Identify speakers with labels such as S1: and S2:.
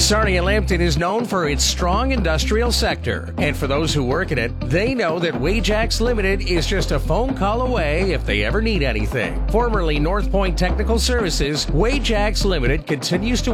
S1: Sarnia Lambton is known for its strong industrial sector. And for those who work in it, they know that Wajax Limited is just a phone call away if they ever need anything. Formerly North Point Technical Services, Wajax Limited continues to